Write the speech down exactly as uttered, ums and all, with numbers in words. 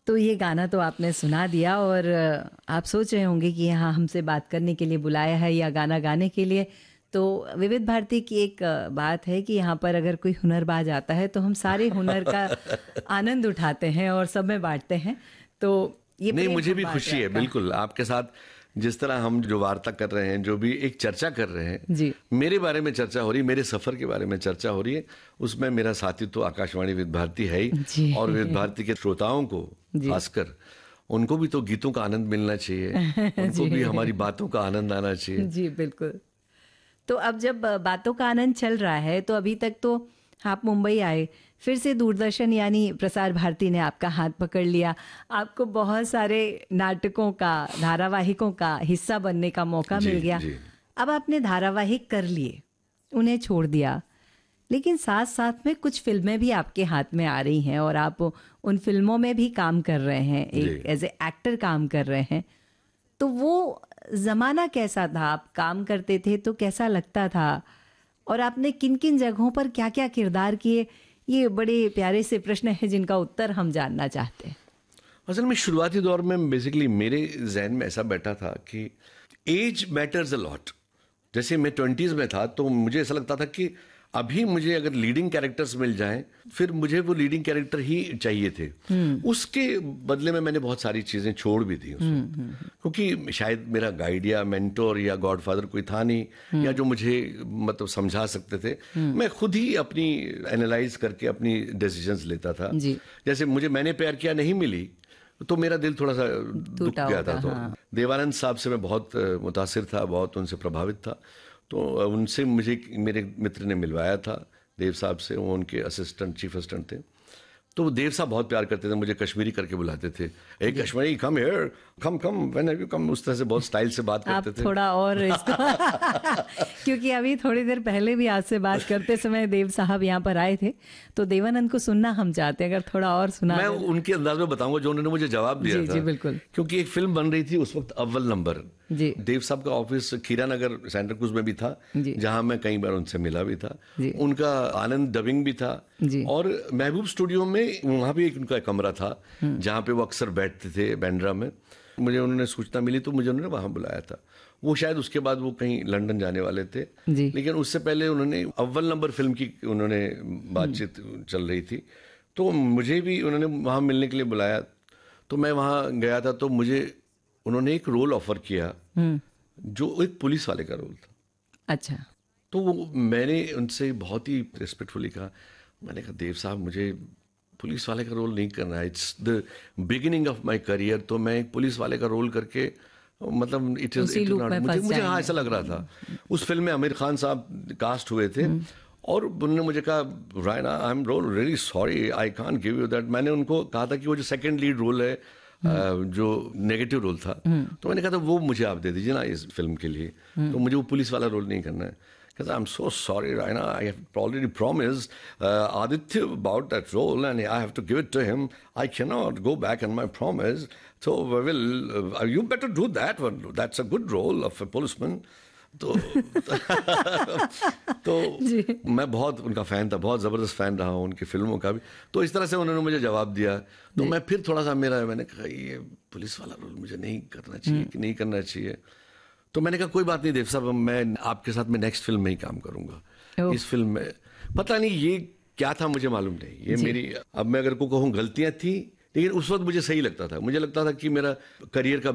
तो ये गाना तो आपने सुना दिया और आप सोच रहे होंगे कि यहाँ हमसे बात करने के लिए बुलाया है या गाना गाने के लिए। तो विविध भारती की एक बात है कि यहाँ पर अगर कोई हुनरबाज आता है तो हम सारे हुनर का आनंद उठाते हैं और सब में बांटते हैं। तो ये नहीं, मुझे भी खुशी है बिल्कुल आपके साथ, जिस तरह हम जो वार्ता कर रहे हैं, जो भी एक चर्चा कर रहे हैं जी, मेरे बारे में चर्चा हो रही है, मेरे सफर के बारे में चर्चा हो रही है, उसमें मेरा साथी तो आकाशवाणी विविध भारती है ही, और विविध भारती के श्रोताओं को खासकर उनको भी तो गीतों का आनंद मिलना चाहिए, उनको भी हमारी बातों का आनंद आना चाहिए। जी बिल्कुल। तो अब जब बातों का आनंद चल रहा है तो अभी तक तो आप मुंबई आए, फिर से दूरदर्शन यानी प्रसार भारती ने आपका हाथ पकड़ लिया, आपको बहुत सारे नाटकों का, धारावाहिकों का हिस्सा बनने का मौका मिल गया। अब आपने धारावाहिक कर लिए, उन्हें छोड़ दिया, लेकिन साथ साथ में कुछ फिल्में भी आपके हाथ में आ रही हैं और आप उन फिल्मों में भी काम कर रहे हैं, एक एज ए एक्टर काम कर रहे हैं। तो वो ज़माना कैसा था? आप काम करते थे तो कैसा लगता था, और आपने किन किन जगहों पर क्या क्या किरदार किए? ये बड़े प्यारे से प्रश्न हैं जिनका उत्तर हम जानना चाहते हैं। असल में शुरुआती दौर में बेसिकली मेरे जहन में ऐसा बैठा था कि एज मैटर्स अ लॉट। जैसे मैं ट्वेंटीज़ में था तो मुझे ऐसा लगता था कि अभी मुझे अगर लीडिंग कैरेक्टर्स मिल जाएं फिर मुझे वो लीडिंग कैरेक्टर ही चाहिए थे। उसके बदले में मैंने बहुत सारी चीज़ें छोड़ भी थी उसमें, क्योंकि शायद मेरा गाइड या मेंटोर या गॉडफादर कोई था नहीं, या जो मुझे मतलब समझा सकते थे। मैं खुद ही अपनी एनालाइज करके अपनी डिसीजंस लेता था। जैसे मुझे मैंने प्यार किया नहीं मिली तो मेरा दिल थोड़ा सा दुख गया था। तो हाँ। देवानंद साहब से मैं बहुत मुतासिर था, बहुत उनसे प्रभावित था। तो उनसे मुझे मेरे मित्र ने मिलवाया था, देव साहब से, वो उनके असिस्टेंट चीफ असिस्टेंट थे। तो देव साहब बहुत प्यार करते थे, मुझे कश्मीरी करके बुलाते थे, ए Kashmiri come here, come come when have you come, उस तरह से बहुत स्टाइल से बात करते थे। थोड़ा और क्योंकि अभी थोड़ी देर पहले भी आपसे बात करते समय देव साहब यहाँ पर आए थे, तो देवानंद को सुनना हम चाहते हैं, अगर थोड़ा और सुना। मैं उनके अंदाज में बताऊंगा जो उन्होंने मुझे जवाब दिया जी, था। जी बिल्कुल। क्योंकि एक फिल्म बन रही थी उस वक्त, अव्वल नंबर। जी। देव साहब का ऑफिस खीरा नगर सेंटर कुछ में भी था, जहां मैं कई बार उनसे मिला भी था। उनका आनंद डबिंग भी था, और महबूब स्टूडियो में वहां भी एक उनका कमरा था जहां पे वो अक्सर बैठते थे बांद्रा में। मुझे उन्होंने सूचना मिली तो मुझे उन्होंने वहां बुलाया था। वो शायद उसके बाद वो कहीं लंदन जाने वाले थे, लेकिन उससे पहले उन्होंने अव्वल नंबर फिल्म की उन्होंने बातचीत चल रही थी, तो मुझे भी उन्होंने वहां मिलने के लिए बुलाया। तो मैं वहां गया था, तो मुझे उन्होंने एक रोल ऑफर किया जो एक पुलिस वाले का रोल था। अच्छा। तो वो मैंने उनसे बहुत ही रिस्पेक्टफुली कहा, मैंने कहा देव साहब मुझे पुलिस वाले का रोल नहीं करना है, it's the beginning of my career. तो मैं एक पुलिस वाले का रोल करके मतलब इट इज मुझे मुझे हाँ ऐसा लग रहा था। उस फिल्म में आमिर खान साहब कास्ट हुए थे, और उन्होंने मुझे कहा Raina I am role really sorry I can't give you that. मैंने उनको कहा था कि वो जो सेकंड लीड रोल है, Uh, जो नेगेटिव रोल था, तो मैंने कहा था वो मुझे आप दे दीजिए ना इस फिल्म के लिए, तो मुझे वो पुलिस वाला रोल नहीं करना है। कहता I am so sorry Raina, I have already promised Aditya about that role and I have to give it to him, I can not go back on my promise, so will you better do that one, that's a good role of a policeman. तो तो मैं बहुत उनका fan था, बहुत ज़बरदस्त fan रहा हूँ उनकी फिल्मों का भी। तो इस तरह से उन्होंने मुझे जवाब दिया, तो मैं फिर थोड़ा सा मेरा मैंने कहा ये पुलिस वाला रोल मुझे नहीं करना चाहिए कि नहीं करना चाहिए। तो मैंने कहा कोई बात नहीं देव साहब, मैं आपके साथ में नेक्स्ट फिल्म में ही काम करूँगा। इस फिल्म में पता नहीं ये क्या था, मुझे मालूम नहीं, ये मेरी, अब मैं अगर को कहूँ गलतियाँ थी, लेकिन उस वक्त मुझे सही लगता था। मुझे लगता था कि मेरा करियर का